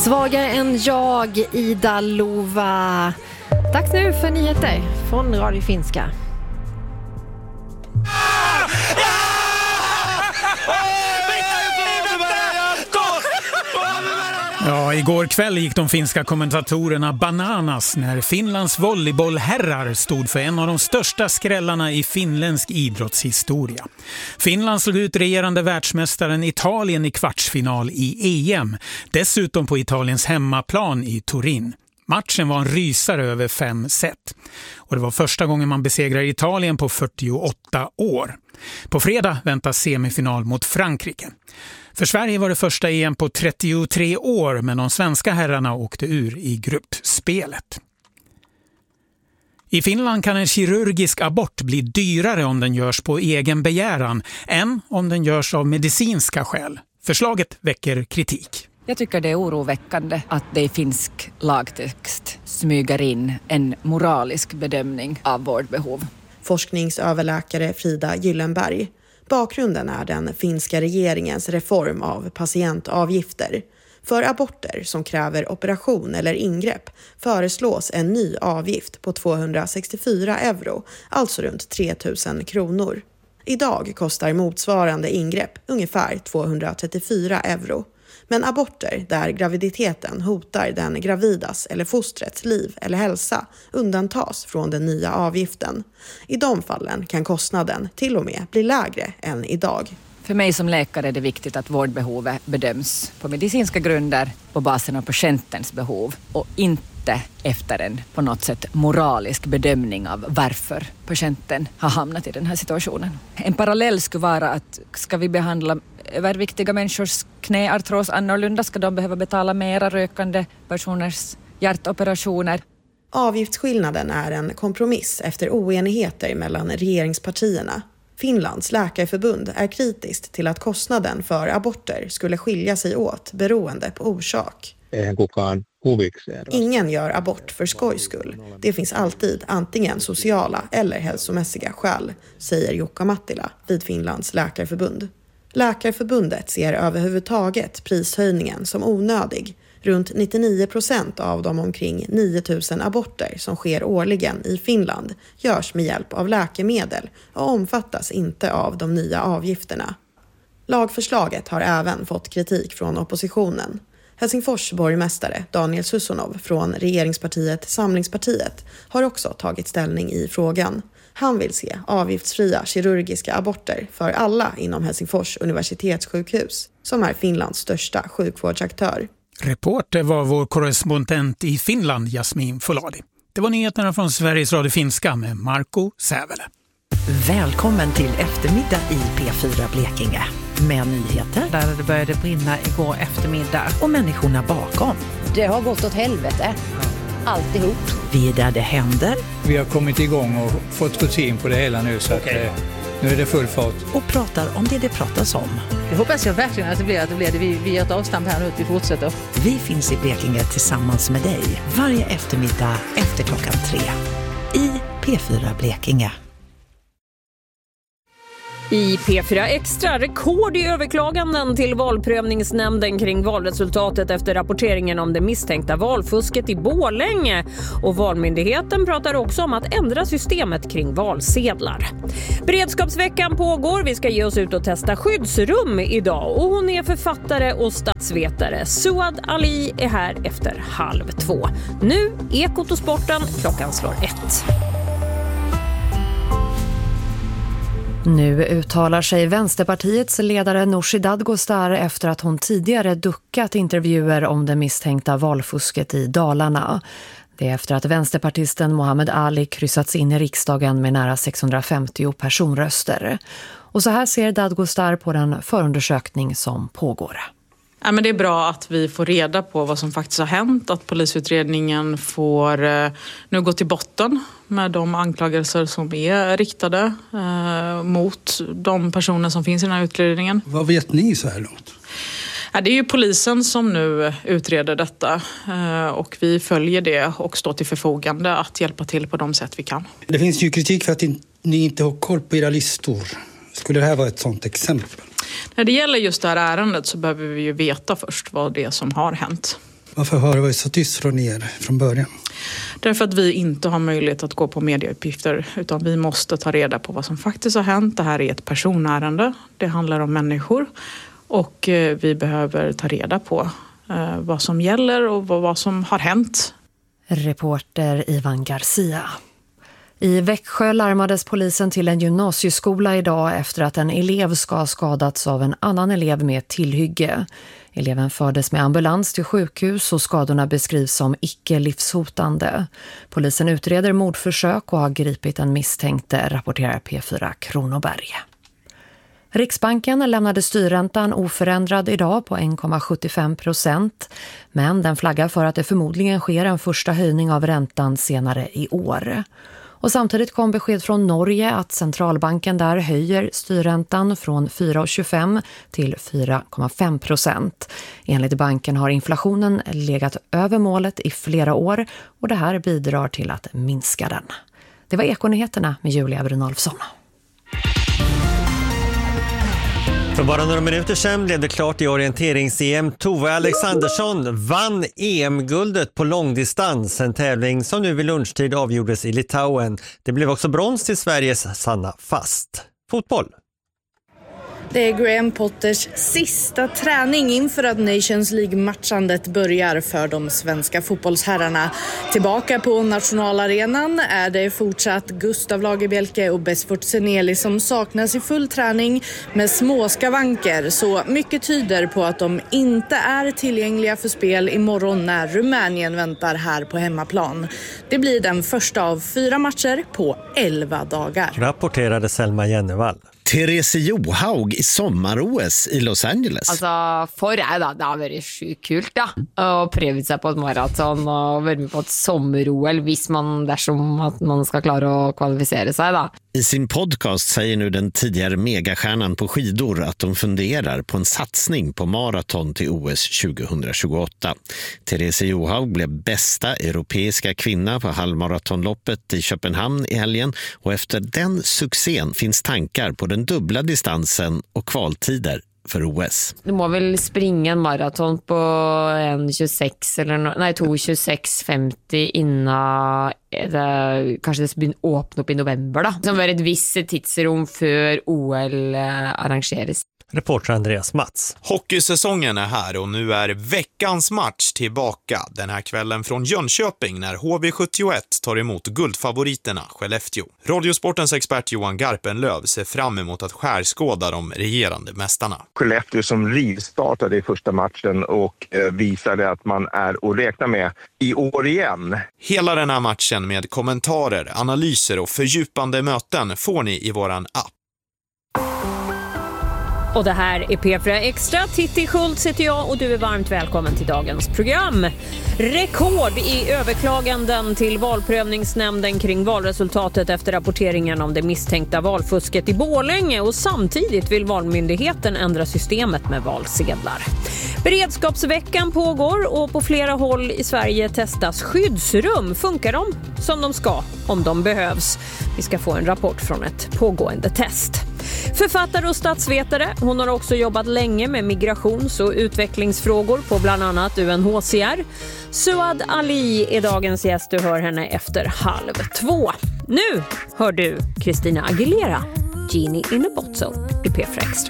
Svagare än jag, Ida Lova. Dags nu för nyheter från Radio Finska. Ja, igår kväll gick de finska kommentatorerna bananas när Finlands volleybollherrar stod för en av de största skrällarna i finländsk idrottshistoria. Finland slog ut regerande världsmästaren Italien i kvartsfinal i EM, dessutom på Italiens hemmaplan i Turin. Matchen var en rysare över 5 set. Och det var första gången man besegrar Italien på 48 år. På fredag väntas semifinal mot Frankrike. För Sverige var det första EM på 33 år, men de svenska herrarna åkte ur i gruppspelet. I Finland kan en kirurgisk abort bli dyrare om den görs på egen begäran än om den görs av medicinska skäl. Förslaget väcker kritik. Jag tycker det är oroväckande att det i finsk lagtext smyger in en moralisk bedömning av vårdbehov. Forskningsöverläkare Frida Gyllenberg. Bakgrunden är den finska regeringens reform av patientavgifter. För aborter som kräver operation eller ingrepp föreslås en ny avgift på 264 euro, alltså runt 3 000 kronor. Idag kostar motsvarande ingrepp ungefär 234 euro. Men aborter där graviditeten hotar den gravidas eller fostrets liv eller hälsa undantas från den nya avgiften. I de fallen kan kostnaden till och med bli lägre än idag. För mig som läkare är det viktigt att vårdbehovet bedöms på medicinska grunder på basen av patientens behov och inte efter en på något sätt moralisk bedömning av varför patienten har hamnat i den här situationen. En parallell skulle vara att ska vi behandla överviktiga människors knäartros annorlunda, ska de behöva betala mera rökande personers hjärtoperationer. Avgiftsskillnaden är en kompromiss efter oenigheter mellan regeringspartierna. Finlands läkarförbund är kritiskt till att kostnaden för aborter skulle skilja sig åt beroende på orsak. Ingen gör abort för skojs skull. Det finns alltid antingen sociala eller hälsomässiga skäl, säger Jukka Mattila vid Finlands läkarförbund. Läkarförbundet ser överhuvudtaget prishöjningen som onödig. Runt 99% av de omkring 9000 aborter som sker årligen i Finland görs med hjälp av läkemedel och omfattas inte av de nya avgifterna. Lagförslaget har även fått kritik från oppositionen. Helsingfors borgmästare Daniel Susunov från regeringspartiet Samlingspartiet har också tagit ställning i frågan. Han vill se avgiftsfria kirurgiska aborter för alla inom Helsingfors universitetssjukhus, som är Finlands största sjukvårdsaktör. Reporter var vår korrespondent i Finland, Jasmin Foladi. Det var nyheterna från Sveriges Radio Finska med Marco Sävele. Välkommen till eftermiddag i P4 Blekinge. Med nyheter. Där det började brinna igår eftermiddag. Och människorna bakom. Det har gått åt helvete. Alltihop. Vi är där det händer. Vi har kommit igång och fått rutin på det hela nu så att nu är det full fart. Och pratar om det pratas om. Det hoppas jag verkligen att det blir. Vi gör ett avstamp här nu att vi fortsätter. Vi finns i Blekinge tillsammans med dig varje eftermiddag efter 3 i P4 Blekinge. I P4 Extra, rekord i överklaganden till valprövningsnämnden kring valresultatet efter rapporteringen om det misstänkta valfusket i Borlänge. Och Valmyndigheten pratar också om att ändra systemet kring valsedlar. Beredskapsveckan pågår, vi ska ge oss ut och testa skyddsrum idag. Och hon är författare och statsvetare. Suad Ali är här efter 1:30. Nu, Ekot och sporten, klockan slår 1. Nu uttalar sig Vänsterpartiets ledare Nooshi Dadgostar efter att hon tidigare duckat intervjuer om det misstänkta valfusket i Dalarna. Det är efter att vänsterpartisten Mohammed Ali kryssats in i riksdagen med nära 650 personröster. Och så här ser Dadgostar på den förundersökning som pågår. Ja, men det är bra att vi får reda på vad som faktiskt har hänt. Att polisutredningen får nu gå till botten med de anklagelser som är riktade mot de personer som finns i den här utredningen. Vad vet ni så här långt? Ja, det är ju polisen som nu utreder detta och vi följer det och står till förfogande att hjälpa till på de sätt vi kan. Det finns ju kritik för att ni inte har koll på era listor. Skulle det här vara ett sådant exempel? När det gäller just det här ärendet så behöver vi ju veta först vad det är som har hänt. Varför har det varit så tyst från er från början? Därför att vi inte har möjlighet att gå på medieuppgifter, utan vi måste ta reda på vad som faktiskt har hänt. Det här är ett personärende, det handlar om människor och vi behöver ta reda på vad som gäller och vad som har hänt. Reporter Ivan Garcia. I Växjö larmades polisen till en gymnasieskola idag efter att en elev ska ha skadats av en annan elev med tillhygge. Eleven fördes med ambulans till sjukhus och skadorna beskrivs som icke-livshotande. Polisen utreder mordförsök och har gripit en misstänkte, rapporterar P4 Kronoberg. Riksbanken lämnade styrräntan oförändrad idag på 1,75%, men den flaggar för att det förmodligen sker en första höjning av räntan senare i år. Och samtidigt kom besked från Norge att centralbanken där höjer styrräntan från 4,25 till 4,5%. Enligt banken har inflationen legat över målet i flera år och det här bidrar till att minska den. Det var Ekonyheterna med Julia Brunolfsson. För bara några minuter sedan blev det klart i orienterings-EM. Tove Alexandersson vann EM-guldet på långdistans, en tävling som nu vid lunchtid avgjordes i Litauen. Det blev också brons till Sveriges Sanna Fast. Fotboll. Det är Graham Potters sista träning inför att Nations League-matchandet börjar för de svenska fotbollsherrarna. Tillbaka på nationalarenan är det fortsatt Gustav Lagerbielke och Besfort Seneli som saknas i full träning med små skavanker. Så mycket tyder på att de inte är tillgängliga för spel imorgon när Rumänien väntar här på hemmaplan. Det blir den första av 4 matcher på 11 dagar. Rapporterade Selma Jennevall. Therese Johaug i sommar-OS i Los Angeles. Altså, for jeg da, det har vært sjukt kult da, å prøve seg på et maraton og være med på et sommer-OL hvis man, dersom at man skal klare å kvalifisere seg da. I sin podcast säger nu den tidigare megastjärnan på skidor att de funderar på en satsning på maraton till OS 2028. Therese Johaug blev bästa europeiska kvinna på halvmaratonloppet i Köpenhamn i helgen och efter den succén finns tankar på den dubbla distansen och kvaltider för OS. Du må väl springa en maraton på 1.26 eller 2.26.50 innan det, kanske det börjar öppna upp i november då. Som var ett visst tidsrum för OL arrangeras. Reporter Andreas Mats. Hockeysäsongen är här och nu är veckans match tillbaka den här kvällen från Jönköping när HV71 tar emot guldfavoriterna Skellefteå. Radiosportens expert Johan Garpenlöv ser fram emot att skärskåda de regerande mästarna. Skellefteå som rivstartade i första matchen och visade att man är att räkna med i år igen. Hela den här matchen med kommentarer, analyser och fördjupande möten får ni i våran app. Och det här är P4 Extra. Titti Schultz heter jag och du är varmt välkommen till dagens program. Rekord i överklaganden till valprövningsnämnden kring valresultatet efter rapporteringen om det misstänkta valfusket i Borlänge och samtidigt vill Valmyndigheten ändra systemet med valsedlar. Beredskapsveckan pågår och på flera håll i Sverige testas skyddsrum. Funkar de som de ska om de behövs? Vi ska få en rapport från ett pågående test. Författare och statsvetare, hon har också jobbat länge med migrations- och utvecklingsfrågor på bland annat UNHCR. Suad Ali är dagens gäst, du hör henne efter 1:30. Nu hör du Christina Aguilera, Genie in a Bottle i P4 Extra.